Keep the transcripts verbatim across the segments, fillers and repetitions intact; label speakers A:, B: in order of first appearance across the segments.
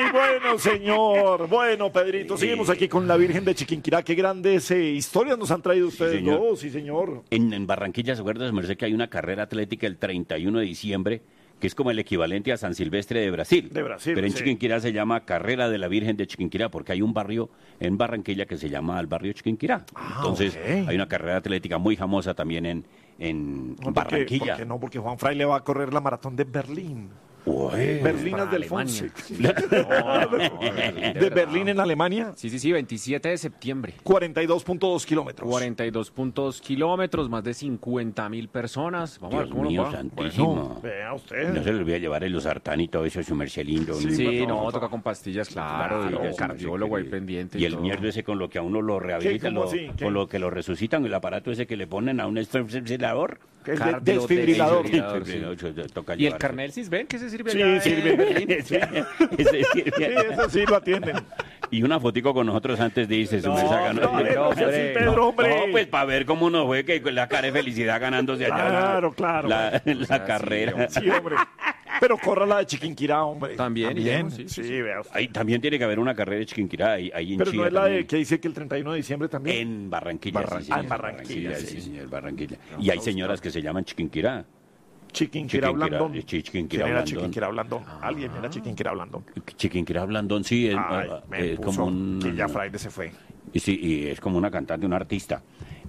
A: bueno, señor. Bueno, Pedrito, seguimos aquí con la Virgen de Chiquinquirá. Qué grandes eh, historias nos han traído ustedes
B: Sí, señor.
A: dos, sí, señor.
B: En, en Barranquilla, ¿se acuerda, merced, que hay una carrera atlética el treinta y uno de diciembre, que es como el equivalente a San Silvestre de Brasil?
A: De Brasil,
B: Pero en
A: sí.
B: Chiquinquirá se llama Carrera de la Virgen de Chiquinquirá, porque hay un barrio en Barranquilla que se llama el barrio Chiquinquirá.
A: Ah,
B: Entonces,
A: ok.
B: hay una carrera atlética muy famosa también en, en
A: No, porque,
B: Barranquilla.
A: porque no, porque Juan Fraile va a correr la maratón de Berlín.
B: Ué.
A: Berlinas
C: para
A: del
C: Alemania.
A: Fonse.
C: No, no,
A: De
C: verdad.
A: Berlín en Alemania,
C: Sí, sí, sí, veintisiete de septiembre.
A: cuarenta y dos punto dos kilómetros.
C: cuarenta y dos punto dos kilómetros, más de cincuenta mil personas. Vamos a ver
B: Dios
C: cómo
B: mío
C: nos va.
B: santísimo.
A: Bueno, vea usted.
B: No se le olvide llevar el losartán y todo eso, su merced lindo.
A: Sí,
C: Sí,
A: no,
C: no,
A: no.
C: toca con pastillas, claro,
B: Claro,
C: y el
B: sí,
C: cardiólogo
B: sí,
C: ahí pendiente.
B: Y el
C: todo.
B: mierdo ese con lo que a uno lo rehabilitan,
A: ¿Cómo
B: lo-
A: así? ¿Qué?
B: con lo que lo resucitan, el aparato ese que le ponen a un desfibrilador.
A: El de-
C: Cardio-
A: desfibrilador.
C: desfibrilador.
B: Toca
C: ¿Y el
B: llevarse.
C: carnet ven que se sirve
A: Sí,
C: allá en
A: sirve.
C: Berlín?
B: Sí, ese sirve.
A: Sí, eso sí lo atienden.
B: Y una fotico con nosotros antes de irse. su
A: No,
B: mesa ganó.
A: no, no sea así, Pedro, hombre.
B: No, pues para ver cómo nos fue, que con la cara de felicidad ganándose allá la-
A: Claro, claro.
B: la, la
C: O sea, sí,
B: carrera.
A: Sí, hombre. Pero corra la de Chiquinquirá, hombre.
C: También,
A: También.
C: sí,
A: Sí,
C: sí, sí.
A: vea usted.
B: Ahí también tiene que haber una carrera de Chiquinquirá ahí, ahí en
A: Pero no
B: Chía
A: es la de
B: también.
A: que dice que el treinta y uno de diciembre también.
B: En Barranquilla,
A: Barran-
B: sí, señor.
A: ah, en Barranquilla, sí.
B: sí, señor, Barranquilla. Y hay señoras que se llaman Chiquinquirá.
A: Chiquinquirá
B: Chiquinquirá,
A: Blandón.
B: sí, Chiquinquirá
A: ¿Quién era
B: Blandón.
A: Chiquinquirá Blandón? Alguien era Chiquinquirá Blandón.
B: Chiquinquirá Blandón, sí, es,
A: Ay,
B: ah,
A: me
B: es
A: puso
B: como un...
A: que ya Fraile se fue.
B: Y sí, y es como una cantante, una artista.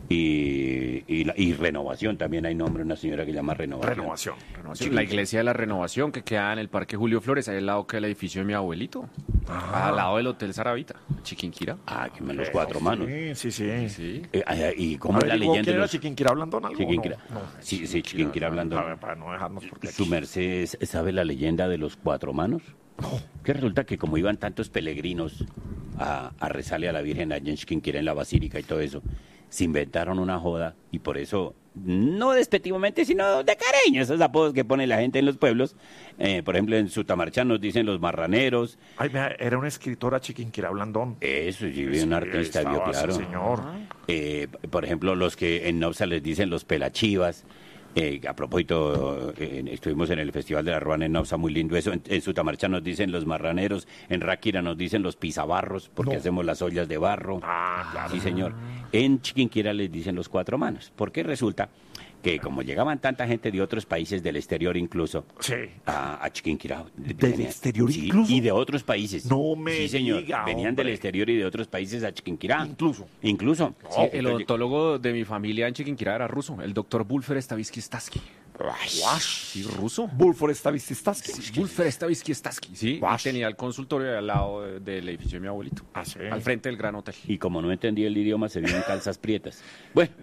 B: Y, y, la- y Renovación, también hay nombre, una señora que llama Renovación.
A: Renovación.
C: Renovación. La iglesia de la Renovación que queda en el Parque Julio Flores, ahí al lado que el edificio de mi abuelito. Al lado del Hotel Saravita, Chiquinquirá.
B: Ah, que me los cuatro manos.
A: Sí, sí, sí.
C: Sí.
B: Eh, ah, ¿Y cómo es la
A: Averiguó
B: leyenda
A: quién
B: de
A: era
B: los...
A: Chiquinquirá Blandón? ¿Algo?
B: Chiquinquirá.
A: No, no.
B: Sí, sí, Chiquinquirá Blandón.
A: A ver, para no dejarnos porque
B: ¿Su merced sabe la leyenda de los cuatro manos? Que resulta que como iban tantos peregrinos a, a rezarle a la Virgen allá en Chiquinquirá, en la Basílica y todo eso, se inventaron una joda y por eso, no despectivamente, sino de cariño, esos apodos que pone la gente en los pueblos. Eh, por ejemplo, en Sutamarchán nos dicen los marraneros.
A: Ay, mira, era una escritora Chiquinquirá Blandón.
B: Eso, sí,
A: Sí,
B: un
A: ahí
B: artista,
A: estaba,
B: vio,
A: sí,
B: claro.
A: señor.
B: Eh, por ejemplo, los que en Nopsa les dicen los pelachivas. Eh, a propósito, eh, estuvimos en el Festival de la Ruana en Nopsa, muy lindo eso. En, en Sutamarcha nos dicen los marraneros, en Ráquira nos dicen los pisabarros, porque
A: No.
B: hacemos las ollas de barro.
A: Ah, claro.
B: Sí, señor. En Chiquinquirá les dicen los cuatro manos, porque resulta que como llegaban tanta gente de otros países del exterior incluso,
A: Sí.
B: a, a Chiquinquirá.
A: ¿Del exterior
B: Sí,
A: incluso?
B: Y de otros países.
A: No me
B: Sí, señor.
A: diga,
B: Venían
A: hombre.
B: del exterior y de otros países a Chiquinquirá.
A: Incluso.
B: Incluso.
C: Sí, el
B: Entonces,
C: odontólogo de mi familia en Chiquinquirá era ruso, el doctor Bulfer Stavisky Staski. Sí, ruso.
A: Bulfor Stavisky.
C: Bulfer Stavisky Staski, sí. Y
A: Guash.
C: tenía el consultorio al lado de- del edificio de mi abuelito.
A: Ah, sí.
C: Al frente del Gran Hotel.
B: Y como no entendía el idioma, se vio en calzas prietas. Bueno,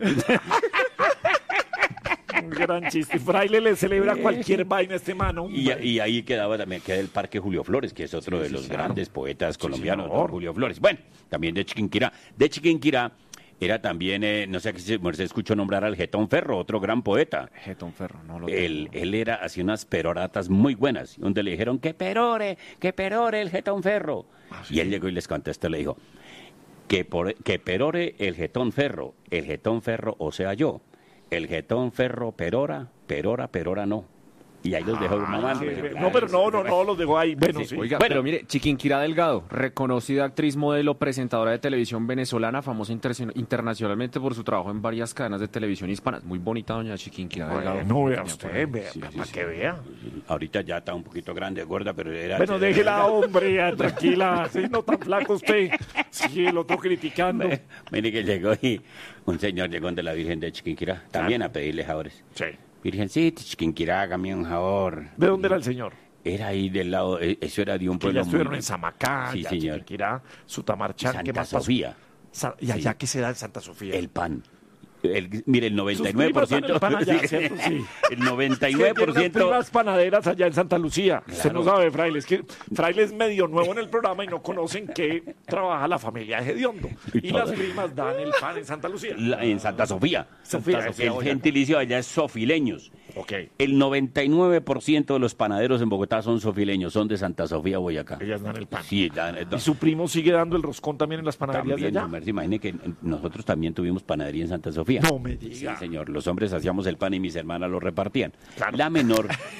A: Un gran chiste. Fraile le celebra cualquier vaina a este mano.
B: y, y ahí quedaba también queda el Parque Julio Flores, que es otro
A: Sí,
B: de
A: sí,
B: los
A: claro.
B: grandes poetas colombianos,
A: señor.
B: don Julio Flores. Bueno, también de Chiquinquirá. De Chiquinquirá era también, eh, no sé si se escuchó nombrar al Getón Ferro, otro gran poeta.
C: Getón Ferro, no lo
B: Él,
C: tengo.
B: él era, hacía unas peroratas muy buenas, donde le dijeron que perore, que perore el Getón Ferro. Y él llegó y les contestó, le dijo, que, por, que perore el Getón Ferro, el Getón Ferro, o sea yo, el Getón Ferro perora, perora, perora no. Y ahí los dejó mamando.
A: No, pero no, no, no, los dejó ahí. Bueno, sí.
C: Oiga,
B: Bueno.
C: pero mire, Chiquinquirá Delgado, reconocida actriz, modelo, presentadora de televisión venezolana, famosa interse- internacionalmente por su trabajo en varias cadenas de televisión hispanas. Muy bonita doña Chiquinquirá Delgado.
A: No vea
C: Tenía por ahí.
A: usted, vea,
C: Sí, sí,
A: para
C: sí.
A: que vea.
B: Ahorita ya está un poquito grande, gorda, pero era...
A: Bueno, déjela, hombre, ya, tranquila. Sí, no tan flaco usted. Sí, el otro criticando.
B: Mire que llegó y un señor llegó de la Virgen de Chiquinquirá, también a pedirle favores.
A: Sí.
B: Virgencita, Chiquinquirá, hágame un favor.
A: ¿De dónde era el señor?
B: Era ahí del lado, eh, eso era de un
A: Que
B: pueblo
A: ya estuvieron
B: muy-
A: en Samacá,
B: Sí,
A: ya
B: señor.
A: Chiquinquirá, Sutamarchán, ¿qué
B: Santa
A: más pasó?
B: Sofía,
A: Sa- y allá que se da en Santa Sofía.
B: el pan. El, mire, el
A: Sus
B: noventa y nueve por
A: primas dan
B: ciento...
A: el pan allá, ¿cierto? Sí.
B: El noventa y
A: Es que
B: nueve
A: tiene
B: por
A: unas
B: ciento...
A: primas panaderas allá en Santa Lucía. Usted
B: Claro.
A: no sabe, Fraile. Es que Fraile es medio nuevo en el programa y no conocen que trabaja la familia de Hediondo.
B: Y
A: Y las
B: todo.
A: primas dan el pan en Santa Lucía.
B: La- en Santa Sofía.
A: Sofía,
B: Santa
A: Sofía,
B: el
A: Boyacá.
B: gentilicio allá es sofileños.
A: Ok.
B: El noventa y nueve por ciento de los panaderos en Bogotá son sofileños, son de Santa Sofía, Boyacá.
A: Ellas dan el pan.
B: Sí, dan-
A: Y su primo sigue dando el roscón también en las panaderías
B: también,
A: de allá.
B: Merce, imagine que nosotros también tuvimos panadería en Santa Sofía.
A: No me
B: Sí,
A: diga.
B: señor. Los hombres hacíamos el pan y mis hermanas lo repartían.
A: Claro.
B: La menor,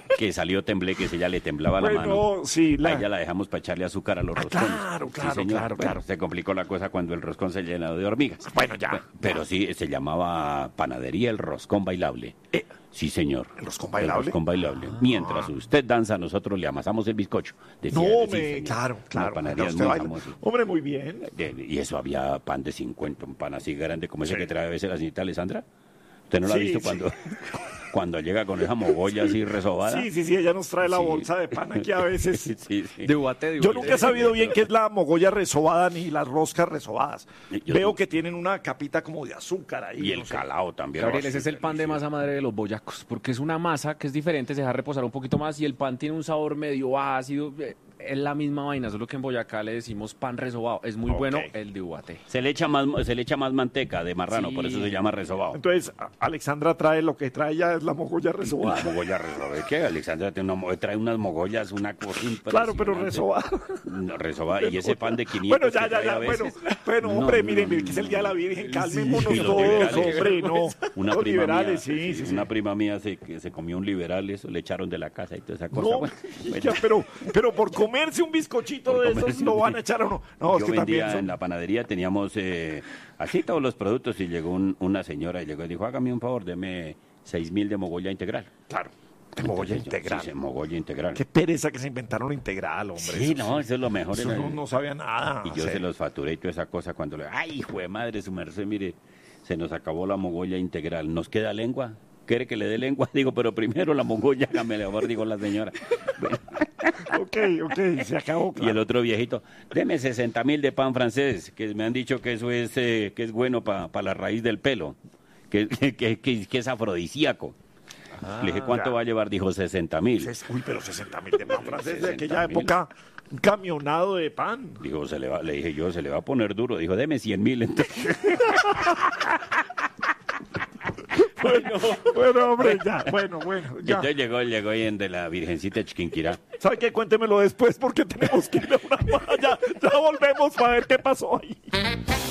B: que salió temblé, que si ella le temblaba la
A: Bueno,
B: mano.
A: sí, la-
B: A ella la dejamos para echarle azúcar a los
A: Ah,
B: roscones.
A: claro,
B: Sí,
A: claro,
B: señor.
A: claro,
B: Bueno,
A: claro.
B: se complicó la cosa cuando el roscón se llenó de hormigas.
A: Bueno, ya.
B: Pero sí, se llamaba Panadería El Roscón Bailable.
A: Eh,
B: Sí, señor.
A: ¿El roscón bailable?
B: El roscón bailable. Mientras usted danza, nosotros le amasamos el bizcocho. Decía,
A: No,
B: sí,
A: me,
B: señor.
A: claro,
B: Una
A: claro.
B: panadería
A: usted
B: muy
A: baila.
B: famosa.
A: Hombre, muy bien.
B: De- Y eso había pan de cincuenta, un pan así grande como ese
A: Sí.
B: que trae a veces la señorita Alessandra. ¿Usted no lo ha
A: Sí,
B: visto
A: sí.
B: cuando, cuando llega con esa mogolla así resobada?
A: Sí, sí, sí, ella nos trae la
B: Sí.
A: bolsa de pan aquí a veces.
B: Sí, sí, sí.
C: De Ubaté, de
A: Yo
C: Ubaté.
A: nunca he sabido bien qué es la mogolla resobada ni las roscas resobadas.
B: Yo-
A: Veo que tienen una capita como de azúcar ahí.
B: Y el
A: no sé.
B: calao también.
C: Gabriel,
B: Oh,
C: ese
B: sí,
C: es el pan de
B: delicioso.
C: masa madre de los boyacos, porque es una masa que es diferente, se deja reposar un poquito más y el pan tiene un sabor medio ácido. eh, Es la misma vaina, solo que en Boyacá le decimos pan resobado. Es muy
A: Ok.
C: bueno el de Ubaté.
B: Se le echa más, se le echa más manteca de marrano,
C: Sí.
B: por eso se llama resobado.
A: Entonces, a- Alexandra trae lo que trae ya es la mogolla resobada.
B: La mogolla resobada. ¿Es que Alexandra tiene una mo- trae unas mogollas, una cosa
A: Claro, pero
B: impresionante.
A: resobada.
B: No, resobada. Y ese pan de quinientos
A: Bueno, ya,
B: que
A: ya,
B: trae a
A: ya. Bueno,
B: veces.
A: bueno,
B: No,
A: hombre,
B: no,
A: miren,
B: no,
A: miren, que es el día de la Virgen. Calmémonos
B: Sí, los
A: todos,
B: liberales.
A: hombre, no.
B: Una
A: Los
B: prima
A: liberales,
B: mía,
A: sí, sí, sí.
B: Una prima mía se, que se comió un liberal, eso le echaron de la casa y toda esa cosa.
A: No,
B: Bueno, bueno.
A: ya, pero, pero por comerse un bizcochito
B: Por
A: de esos
B: comerse
A: lo
B: un-
A: van a echar o no. No, es
B: Yo
A: que
B: vendía
A: también son...
B: en la panadería, teníamos eh, así todos los productos y llegó un- una señora y llegó y dijo, hágame un favor, deme seis mil de mogolla integral.
A: Claro, de mogolla
B: Entonces yo,
A: integral.
B: Sí, sí, mogolla integral.
A: Qué pereza que se inventaron la integral, hombre.
B: Sí,
A: eso
B: no, eso es lo mejor.
A: Eso
B: era-
A: no, no sabía nada.
B: Y yo
A: sí.
B: se los facturé y toda esa cosa cuando le... ¡Ay, hijo de madre, su merced! Mire, se nos acabó la mogolla integral. ¿Nos queda lengua? ¿Quiere que le dé lengua? Digo, pero primero la mogolla, hágame favor, dijo la señora. Bueno,
A: Ok, ok, se acabó.
B: y el
A: Claro.
B: otro viejito, deme sesenta mil de pan francés, que me han dicho que eso es, eh, que es bueno para la raíz del pelo, que, que, que, que- que es afrodisíaco. Le dije, ¿cuánto
A: ya.
B: va a llevar? Dijo, sesenta mil.
A: Ses- Uy, pero sesenta mil de pan francés de aquella
B: sesenta mil.
A: época. Un camionado de pan.
B: Dijo, se le va, le dije yo, se le va a poner duro. Dijo, deme cien mil. Entonces,
A: Bueno, bueno, hombre, ya. Bueno, bueno, ya.
B: entonces llegó, llegó ahí en de la Virgencita de Chiquinquirá.
A: ¿Sabe qué? Cuéntemelo después porque tenemos que ir a una... Ya, ya volvemos para ver qué pasó ahí.